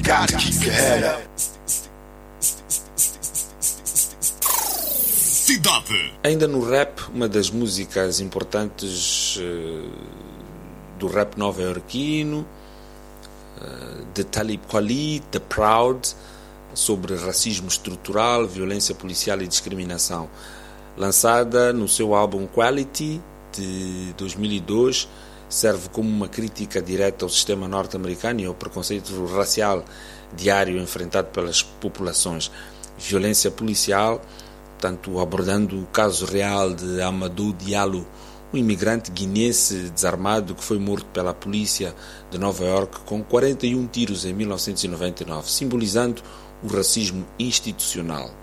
gotta keep your head up. Cidade. Ainda no rap, uma das músicas importantes do rap nova-iorquino, de Talib Kweli, The Proud, sobre racismo estrutural, violência policial e discriminação. Lançada no seu álbum Quality, de 2002, serve como uma crítica direta ao sistema norte-americano e ao preconceito racial diário enfrentado pelas populações. Violência policial, tanto abordando o caso real de Amadou Diallo, um imigrante guinense desarmado que foi morto pela polícia de Nova York com 41 tiros em 1999, simbolizando o racismo institucional.